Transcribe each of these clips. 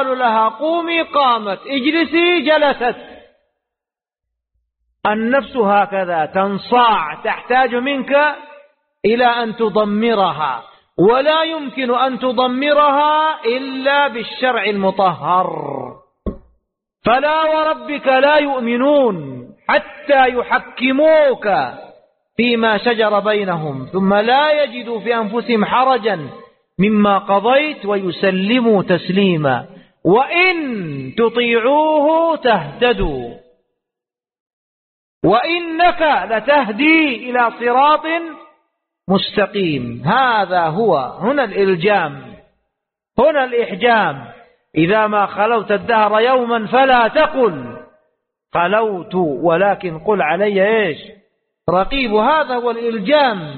لها قومي قامت، اجلسي جلست. النفس هكذا تنصاع، تحتاج منك إلى أن تضمرها، ولا يمكن أن تضمرها إلا بالشرع المطهر. فلا وربك لا يؤمنون حتى يحكموك فيما شجر بينهم ثم لا يجدوا في أنفسهم حرجا مما قضيت ويسلموا تسليما وإن تطيعوه تهتدوا وإنك لتهدي إلى صراط مستقيم. هذا هو هنا الإلجام، هنا الإحجام. إذا ما خلوت الدهر يوما فلا تقل خلوت، ولكن قل علي إيش؟ رقيب. هذا هو الإلجام.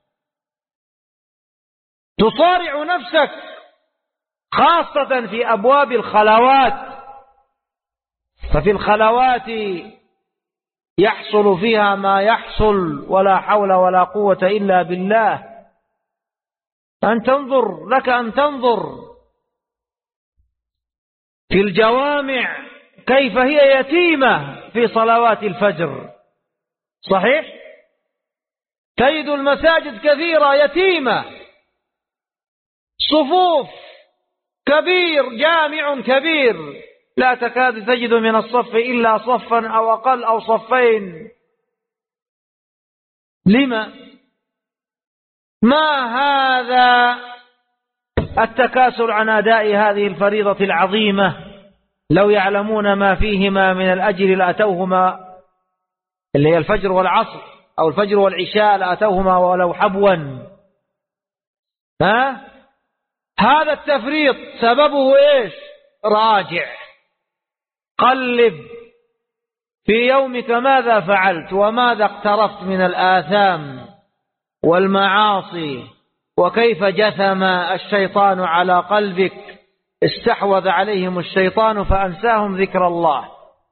تصارع نفسك خاصة في أبواب الخلوات، ففي الخلوات يحصل فيها ما يحصل ولا حول ولا قوة إلا بالله. أن تنظر، لك أن تنظر في الجوامع كيف هي يتيمة في صلوات الفجر. صحيح؟ تجد المساجد كثيرة يتيمة، صفوف كبير، جامع كبير، لا تكاد تجد من الصف إلا صفا أو أقل أو صفين. لما؟ ما هذا التكاسل عن أداء هذه الفريضة العظيمة؟ لو يعلمون ما فيهما من الأجر لأتوهما، اللي هي الفجر والعصر أو الفجر والعشاء، لأتوهما ولو حبوا. هذا التفريط سببه إيش؟ راجع، قلب في يومك ماذا فعلت وماذا اقترفت من الآثام والمعاصي، وكيف جثم الشيطان على قلبك، استحوذ عليهم الشيطان فأنساهم ذكر الله.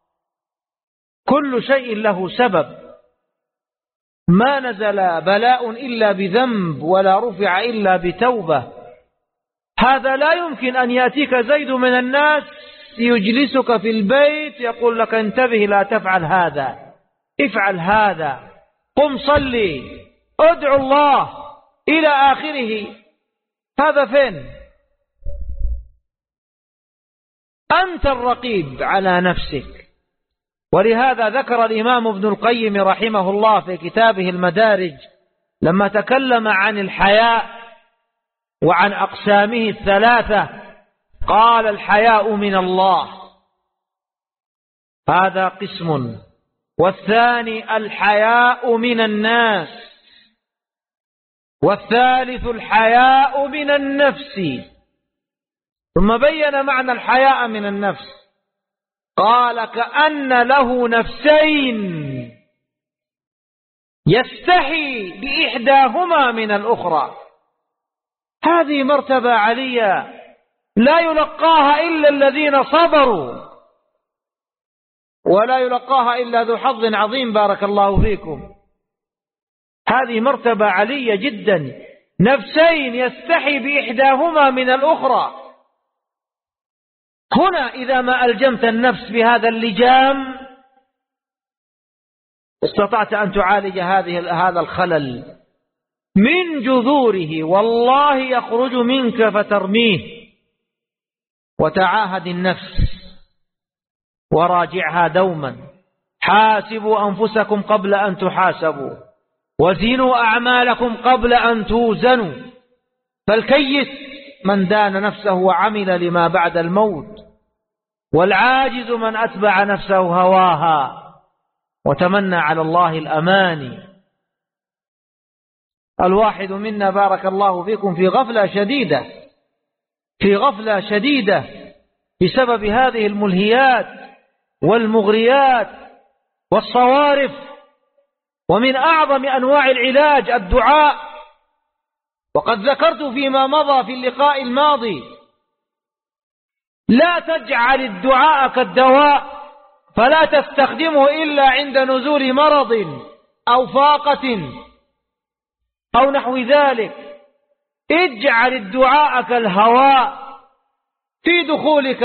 كل شيء له سبب، ما نزل بلاء إلا بذنب ولا رفع إلا بتوبة. هذا لا يمكن أن يأتيك زيد من الناس يجلسك في البيت يقول لك انتبه لا تفعل هذا، افعل هذا، قم صلي، ادعو الله إلى آخره. هذا فين؟ أنت الرقيب على نفسك. ولهذا ذكر الإمام ابن القيم رحمه الله في كتابه المدارج لما تكلم عن الحياء وعن أقسامه الثلاثة، قال الحياء من الله، هذا قسم، والثاني الحياء من الناس، والثالث الحياء من النفس. ثم بين معنى الحياء من النفس، قال كأن له نفسين يستحي بإحداهما من الأخرى. هذه مرتبة عالية لا يلقاها إلا الذين صبروا، ولا يلقاها إلا ذو حظ عظيم. بارك الله فيكم. هذه مرتبة عالية جدا، نفسين يستحي بإحداهما من الأخرى. هنا إذا ما ألجمت النفس بهذا اللجام استطعت أن تعالج هذا الخلل من جذوره، والله يخرج منك فترميه. وتعاهد النفس وراجعها دوما. حاسبوا أنفسكم قبل أن تحاسبوا، وزنوا أعمالكم قبل أن توزنوا. فالكيس من دان نفسه وعمل لما بعد الموت، والعاجز من أتبع نفسه هواها وتمنى على الله الأماني. الواحد منا بارك الله فيكم في غفلة شديدة، في غفلة شديدة بسبب هذه الملهيات والمغريات والصوارف. ومن أعظم أنواع العلاج الدعاء، وقد ذكرت فيما مضى في اللقاء الماضي، لا تجعل الدعاء كالدواء فلا تستخدمه إلا عند نزول مرض أو فاقة أو نحو ذلك. اجعل الدعاء كالهواء في دخولك